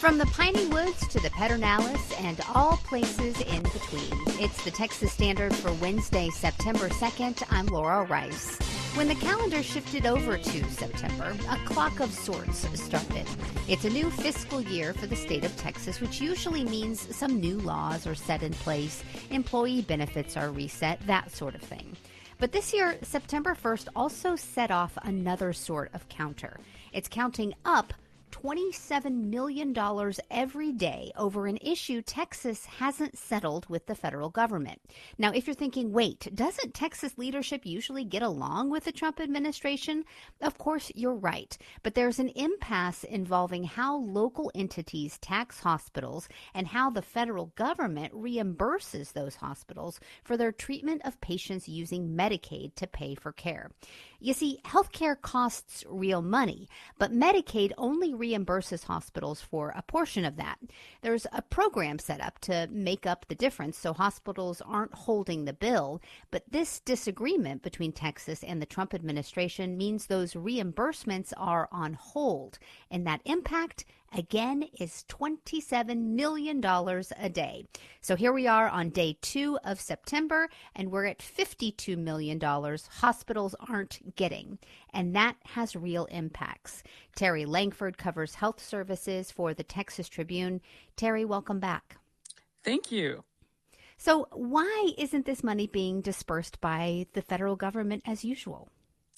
From the piney woods to the Pedernales and all places in between, it's the Texas Standard for Wednesday, September 2nd. I'm Laura Rice. When the calendar shifted over to September, a clock of sorts started. It's a new fiscal year for the state of Texas, which usually means some new laws are set in place, employee benefits are reset, that sort of thing. But this year, September 1st also set off another sort of counter. It's counting up $27 million every day over an issue Texas hasn't settled with the federal government. Now, if you're thinking, wait, doesn't Texas leadership usually get along with the Trump administration? Of course, you're right. But there's an impasse involving how local entities tax hospitals and how the federal government reimburses those hospitals for their treatment of patients using Medicaid to pay for care. You see, healthcare costs real money, but Medicaid only reimburses hospitals for a portion of that. There's a program set up to make up the difference so hospitals aren't holding the bill, but this disagreement between Texas and the Trump administration means those reimbursements are on hold, and that impact again is $27 million a day. So here we are on day 2 of September, and we're at $52 million hospitals aren't getting. And that has real impacts. Terry Langford covers health services for the Texas Tribune. Terry, welcome back. Thank you. So why isn't this money being dispersed by the federal government as usual?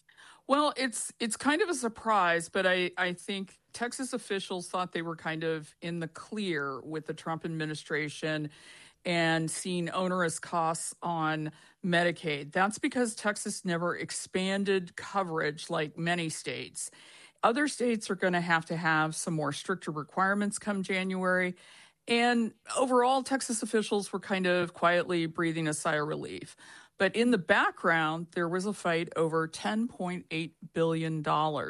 Well, it's kind of a surprise, but I think Texas officials thought they were kind of in the clear with the Trump administration and seeing onerous costs on Medicaid. That's because Texas never expanded coverage like many states. Other states are going to have some more stricter requirements come January. And overall, Texas officials were kind of quietly breathing a sigh of relief. But in the background, there was a fight over $10.8 billion.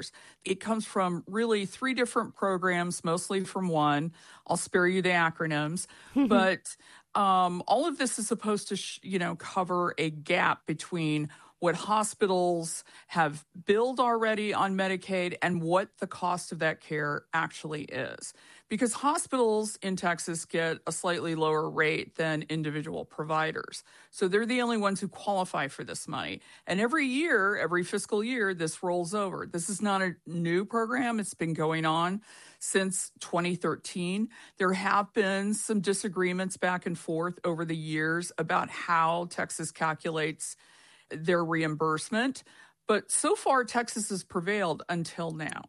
It comes from really 3 different programs, mostly from one. I'll spare you the acronyms. But all of this is supposed to, cover a gap between what hospitals have billed already on Medicaid and what the cost of that care actually is. Because hospitals in Texas get a slightly lower rate than individual providers. So they're the only ones who qualify for this money. And every fiscal year, this rolls over. This is not a new program. It's been going on since 2013. There have been some disagreements back and forth over the years about how Texas calculates their reimbursement. But so far, Texas has prevailed until now.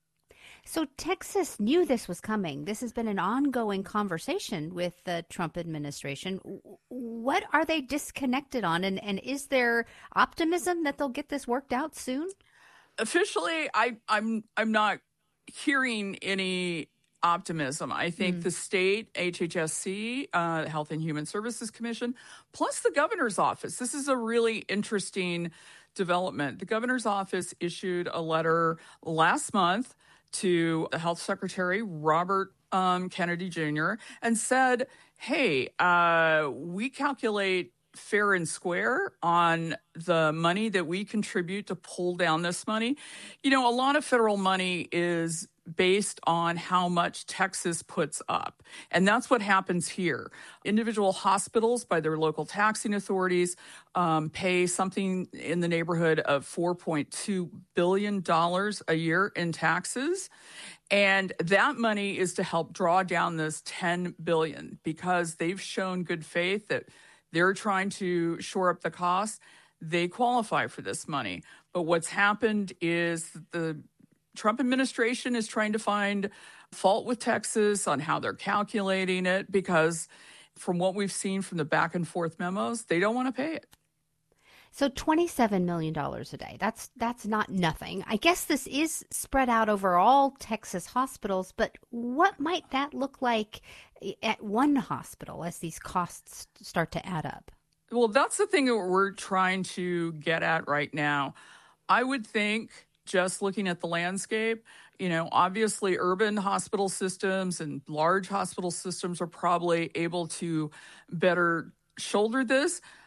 So Texas knew this was coming. This has been an ongoing conversation with the Trump administration. What are they disconnected on? And is there optimism that they'll get this worked out soon? Officially, I'm not hearing any optimism. I think the state, HHSC, Health and Human Services Commission, plus the governor's office. This is a really interesting development. The governor's office issued a letter last month to the health secretary, Robert Kennedy Jr., and said, hey, we calculate fair and square on the money that we contribute to pull down this money. A lot of federal money is based on how much Texas puts up. And that's what happens here. Individual hospitals, by their local taxing authorities, pay something in the neighborhood of $4.2 billion a year in taxes. And that money is to help draw down this $10 billion because they've shown good faith that they're trying to shore up the costs. They qualify for this money. But what's happened is the Trump administration is trying to find fault with Texas on how they're calculating it because from what we've seen from the back and forth memos, they don't want to pay it. So $27 million a day, that's not nothing. I guess this is spread out over all Texas hospitals, but what might that look like at one hospital as these costs start to add up? Well, that's the thing that we're trying to get at right now. I would think, just looking at the landscape, obviously urban hospital systems and large hospital systems are probably able to better shoulder this.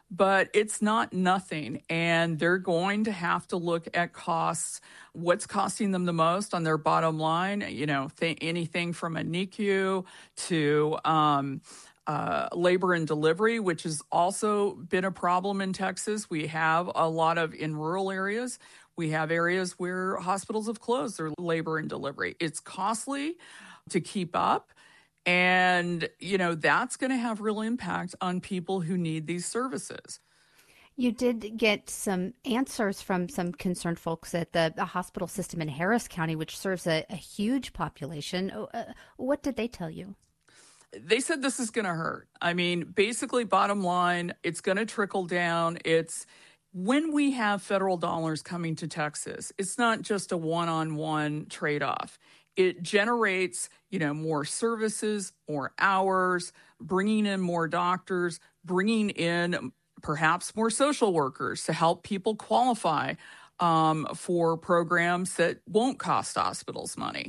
but it's not nothing. And they're going to have to look at costs, what's costing them the most on their bottom line, anything from a NICU to labor and delivery, which has also been a problem in Texas. We have a lot in rural areas. We have areas where hospitals have closed their labor and delivery. It's costly to keep up. And, that's going to have real impact on people who need these services. You did get some answers from some concerned folks at the hospital system in Harris County, which serves a huge population. What did they tell you? They said this is going to hurt. I mean, basically, bottom line, it's going to trickle down. It's when we have federal dollars coming to Texas, it's not just a one-on-one trade-off. It generates, more services, more hours, bringing in more doctors, bringing in perhaps more social workers to help people qualify for programs that won't cost hospitals money,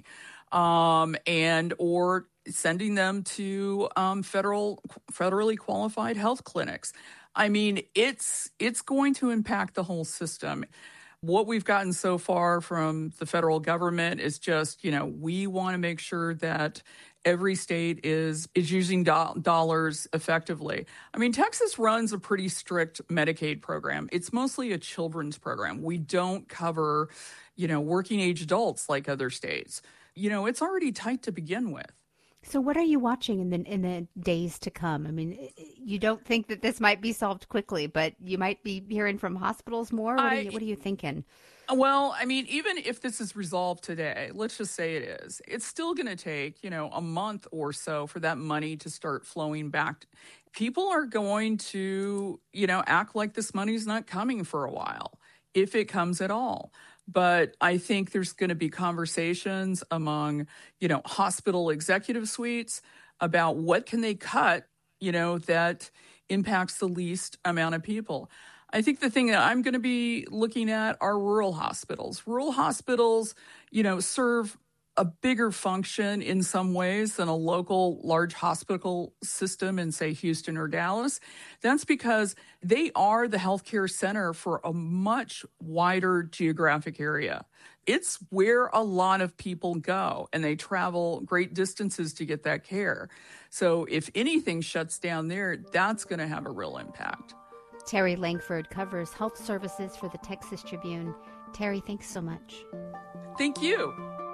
or sending them to federally qualified health clinics. I mean, it's going to impact the whole system. What we've gotten so far from the federal government is just, we want to make sure that every state is using dollars effectively. I mean, Texas runs a pretty strict Medicaid program. It's mostly a children's program. We don't cover, working age adults like other states. It's already tight to begin with. So what are you watching in the days to come? I mean, you don't think that this might be solved quickly, but you might be hearing from hospitals more? What are you thinking? Well, I mean, even if this is resolved today, let's just say it is, it's still going to take, a month or so for that money to start flowing back. People are going to, act like this money's not coming for a while, if it comes at all. But I think there's going to be conversations among, hospital executive suites about what can they cut, that impacts the least amount of people. I think the thing that I'm going to be looking at are rural hospitals. Rural hospitals, serve a bigger function in some ways than a local large hospital system in, say, Houston or Dallas. That's because they are the healthcare center for a much wider geographic area. It's where a lot of people go, and they travel great distances to get that care. So if anything shuts down there, that's going to have a real impact. Terry Langford covers health services for the Texas Tribune. Terry, thanks so much. Thank you.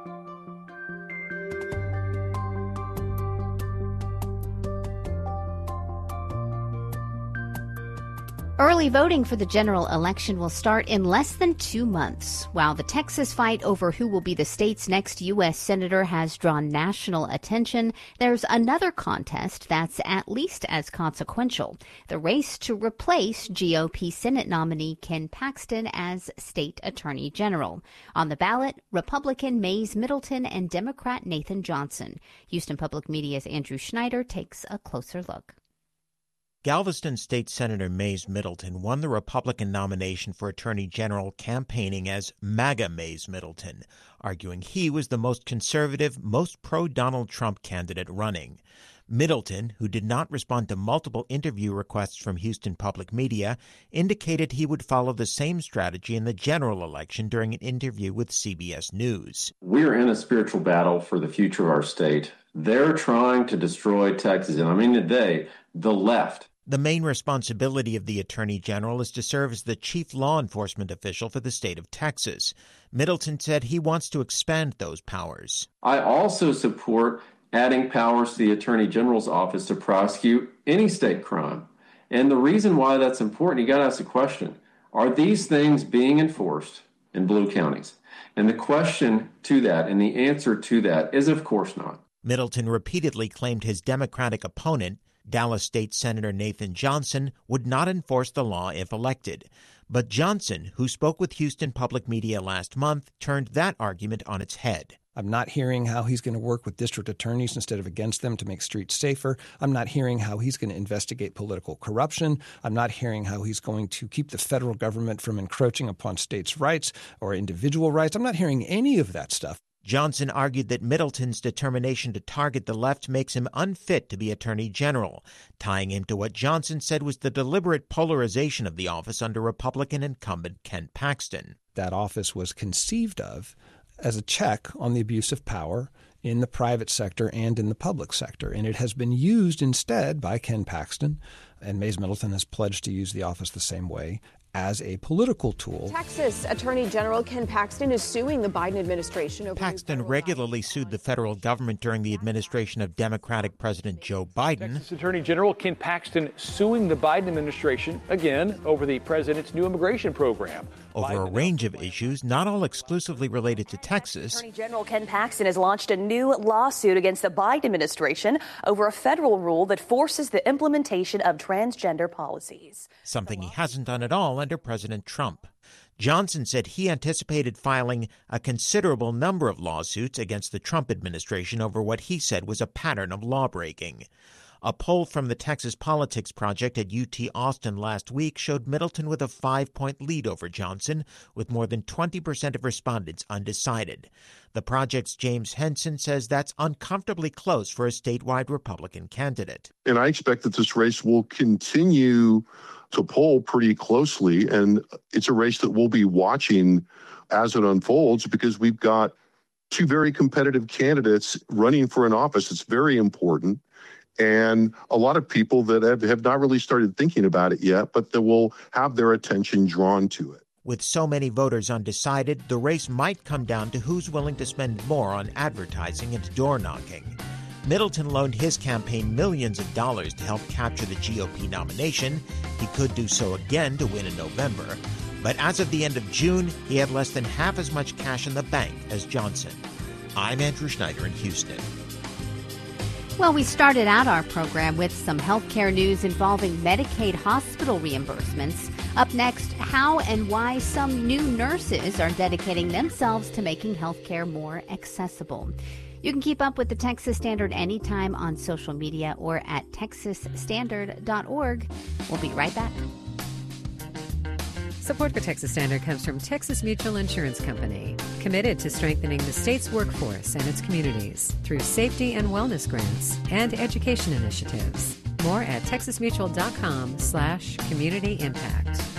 Early voting for the general election will start in less than 2 months. While the Texas fight over who will be the state's next U.S. senator has drawn national attention, there's another contest that's at least as consequential: the race to replace GOP Senate nominee Ken Paxton as state attorney general. On the ballot, Republican Mays Middleton and Democrat Nathan Johnson. Houston Public Media's Andrew Schneider takes a closer look. Galveston State Senator Mays Middleton won the Republican nomination for Attorney General campaigning as MAGA Mays Middleton, arguing he was the most conservative, most pro-Donald Trump candidate running. Middleton, who did not respond to multiple interview requests from Houston Public Media, indicated he would follow the same strategy in the general election during an interview with CBS News. We're in a spiritual battle for the future of our state. They're trying to destroy Texas. And I mean today, the left. The main responsibility of the Attorney General is to serve as the chief law enforcement official for the state of Texas. Middleton said he wants to expand those powers. I also support adding powers to the Attorney General's office to prosecute any state crime. And the reason why that's important, you got to ask the question, are these things being enforced in blue counties? And the question to that and the answer to that is, of course not. Middleton repeatedly claimed his Democratic opponent, Dallas State Senator Nathan Johnson, would not enforce the law if elected. But Johnson, who spoke with Houston Public Media last month, turned that argument on its head. I'm not hearing how he's going to work with district attorneys instead of against them to make streets safer. I'm not hearing how he's going to investigate political corruption. I'm not hearing how he's going to keep the federal government from encroaching upon states' rights or individual rights. I'm not hearing any of that stuff. Johnson argued that Middleton's determination to target the left makes him unfit to be Attorney General, tying him to what Johnson said was the deliberate polarization of the office under Republican incumbent Ken Paxton. That office was conceived of as a check on the abuse of power in the private sector and in the public sector, and it has been used instead by Ken Paxton, and Mays Middleton has pledged to use the office the same way, as a political tool. Texas Attorney General Ken Paxton is suing the Biden administration over... Paxton regularly sued the federal government during the administration of Democratic President Joe Biden. Texas Attorney General Ken Paxton suing the Biden administration, again, over the president's new immigration program. Over a range of issues, not all exclusively related to Texas. Attorney General Ken Paxton has launched a new lawsuit against the Biden administration over a federal rule that forces the implementation of transgender policies. Something he hasn't done at all under President Trump. Johnson said he anticipated filing a considerable number of lawsuits against the Trump administration over what he said was a pattern of lawbreaking. A poll from the Texas Politics Project at UT Austin last week showed Middleton with a 5-point lead over Johnson, with more than 20% of respondents undecided. The project's James Henson says that's uncomfortably close for a statewide Republican candidate. And I expect that this race will continue to poll pretty closely, and it's a race that we'll be watching as it unfolds because we've got two very competitive candidates running for an office. It's very important. And a lot of people that have not really started thinking about it yet, but that will have their attention drawn to it. With so many voters undecided, the race might come down to who's willing to spend more on advertising and door-knocking. Middleton loaned his campaign millions of dollars to help capture the GOP nomination. He could do so again to win in November. But as of the end of June, he had less than half as much cash in the bank as Johnson. I'm Andrew Schneider in Houston. Well, we started out our program with some healthcare news involving Medicaid hospital reimbursements. Up next, how and why some new nurses are dedicating themselves to making healthcare more accessible. You can keep up with the Texas Standard anytime on social media or at texasstandard.org. We'll be right back. Support for Texas Standard comes from Texas Mutual Insurance Company, committed to strengthening the state's workforce and its communities through safety and wellness grants and education initiatives. More at texasmutual.com/community impact.